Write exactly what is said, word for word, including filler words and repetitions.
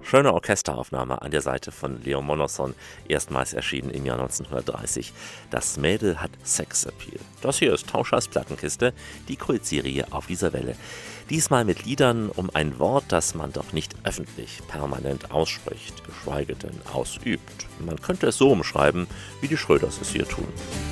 Schöne Orchesteraufnahme an der Seite von Leo Monosson, erstmals erschienen im Jahr neunzehnhundertdreißig. Das Mädel hat Sexappeal. Das hier ist Tauschers Plattenkiste, die Kultserie auf dieser Welle. Diesmal mit Liedern um ein Wort, das man doch nicht öffentlich permanent ausspricht, geschweige denn ausübt. Man könnte es so umschreiben, wie die Schröders es hier tun.